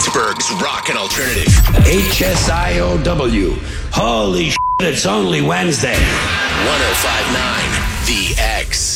Pittsburgh's Rockin' Alternative. HSIOW. Holy shit, it's only Wednesday. 1059 The X.